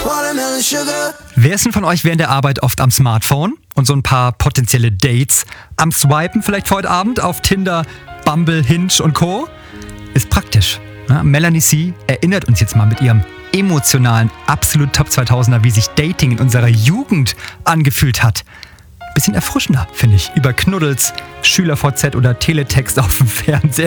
watermelon sugar. Wer ist denn von euch während der Arbeit oft am Smartphone und so ein paar potenzielle Dates am Swipen vielleicht für heute Abend auf Tinder, Bumble, Hinge und Co.? Ist praktisch. Ja, Melanie C. erinnert uns jetzt mal mit ihrem emotionalen, absolut Top 2000er, wie sich Dating in unserer Jugend angefühlt hat. Bisschen erfrischender, finde ich, über Knuddels, SchülerVZ oder Teletext auf dem Fernseher.